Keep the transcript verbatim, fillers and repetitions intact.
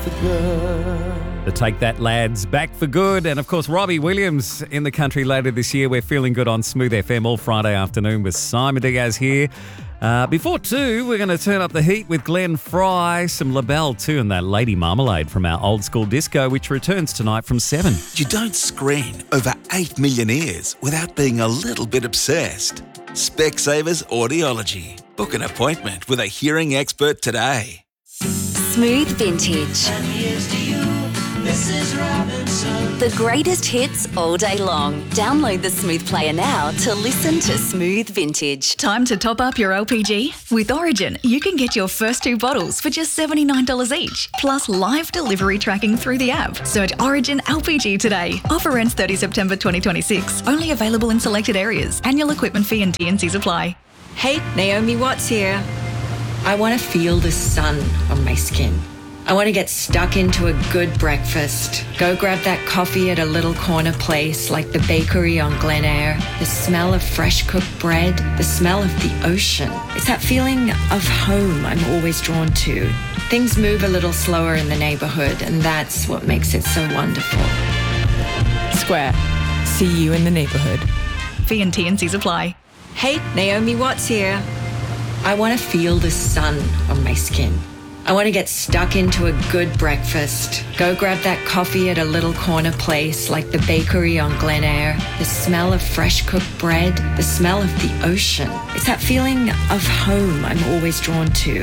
for good. The Take That Lads back for good. And of course, Robbie Williams in the country later this year. We're feeling good on Smooth F M all Friday afternoon with Simon Diaz here. Uh, before two, we're going to turn up the heat with Glenn Fry, some LaBelle too, and that Lady Marmalade from our old school disco, which returns tonight from seven. You don't screen over eight million ears without being a little bit obsessed. Specsavers Audiology. Book an appointment with a hearing expert today. Smooth Vintage. And here's to you, Missus Robinson. The greatest hits all day long. Download the Smooth Player now to listen to Smooth Vintage. Time to top up your L P G? With Origin, you can get your first two bottles for just seventy-nine dollars each, plus live delivery tracking through the app. Search Origin L P G today. Offer ends thirtieth September twenty twenty-six. Only available in selected areas. Annual equipment fee and T and Cs apply. Hey, Naomi Watts here. I want to feel the sun on my skin. I want to get stuck into a good breakfast. Go grab that coffee at a little corner place like the bakery on Glen Eyre. The smell of fresh cooked bread, the smell of the ocean. It's that feeling of home I'm always drawn to. Things move a little slower in the neighborhood, and that's what makes it so wonderful. Square. See you in the neighborhood. Fee and T and Cs apply. Hey, Naomi Watts here. I want to feel the sun on my skin. I want to get stuck into a good breakfast. Go grab that coffee at a little corner place like the bakery on Glen Eyre. The smell of fresh cooked bread, the smell of the ocean. It's that feeling of home I'm always drawn to.